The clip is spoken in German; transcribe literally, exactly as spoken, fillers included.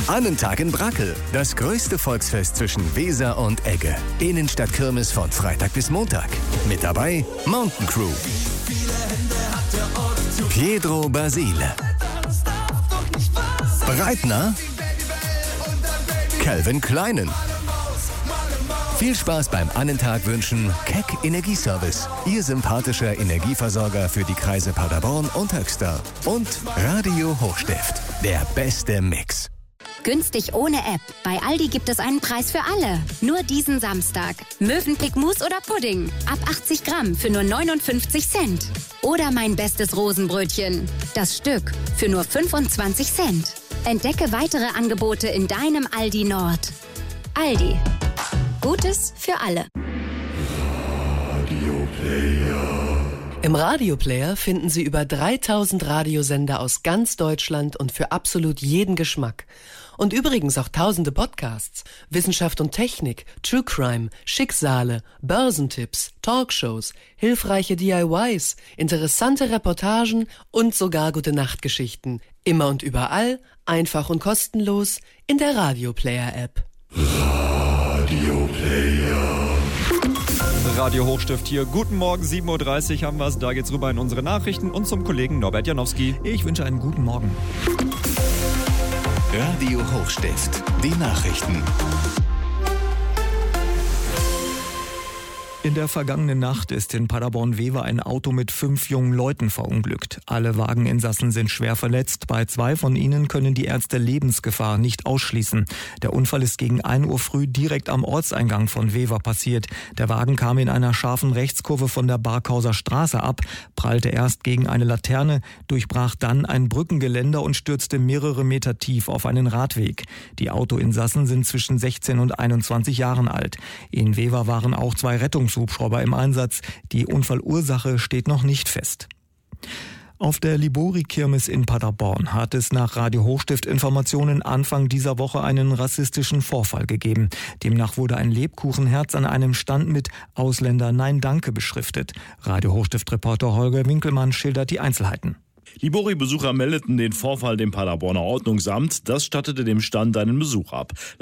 Annentag in Brackel. Das größte Volksfest zwischen Weser und Egge. Innenstadtkirmes von Freitag bis Montag. Mit dabei Mountain Crew, Pietro Basile, Breitner, Calvin Kleinen. Viel Spaß beim Annentag wünschen Keck Energieservice, Ihr sympathischer Energieversorger für die Kreise Paderborn und Höxter. Und Radio Hochstift, der beste Mix. Günstig ohne App. Bei Aldi gibt es einen Preis für alle. Nur diesen Samstag. Mövenpick Mousse oder Pudding. Ab achtzig Gramm für nur neunundfünfzig Cent. Oder mein bestes Rosenbrötchen. Das Stück für nur fünfundzwanzig Cent. Entdecke weitere Angebote in deinem Aldi Nord. Aldi. Gutes für alle. Radioplayer. Im Radioplayer finden Sie über dreitausend Radiosender aus ganz Deutschland und für absolut jeden Geschmack. Und übrigens auch tausende Podcasts, Wissenschaft und Technik, True Crime, Schicksale, Börsentipps, Talkshows, hilfreiche D I Ys, interessante Reportagen und sogar Gute-Nacht-Geschichten. Immer und überall, einfach und kostenlos in der Radioplayer-App. Radioplayer. Radio Hochstift hier. Guten Morgen, sieben Uhr dreißig haben wir es. Da geht's rüber in unsere Nachrichten und zum Kollegen Norbert Janowski. Ich wünsche einen guten Morgen. Radio Hochstift, die Nachrichten. In der vergangenen Nacht ist in Paderborn-Wever ein Auto mit fünf jungen Leuten verunglückt. Alle Wageninsassen sind schwer verletzt. Bei zwei von ihnen können die Ärzte Lebensgefahr nicht ausschließen. Der Unfall ist gegen ein Uhr früh direkt am Ortseingang von Wever passiert. Der Wagen kam in einer scharfen Rechtskurve von der Barkhauser Straße ab, prallte erst gegen eine Laterne, durchbrach dann ein Brückengeländer und stürzte mehrere Meter tief auf einen Radweg. Die Autoinsassen sind zwischen sechzehn und einundzwanzig Jahren alt. In Wever waren auch zwei Rettungshubschrauber im Einsatz. Die Unfallursache steht noch nicht fest. Auf der Libori-Kirmes in Paderborn hat es nach Radio Hochstift Informationen Anfang dieser Woche einen rassistischen Vorfall gegeben. Demnach wurde ein Lebkuchenherz an einem Stand mit Ausländer Nein Danke beschriftet. Radio Hochstift-Reporter Holger Winkelmann schildert die Einzelheiten. Libori-Besucher meldeten den Vorfall dem Paderborner Ordnungsamt. Das stattete dem Stand einen Besuch ab.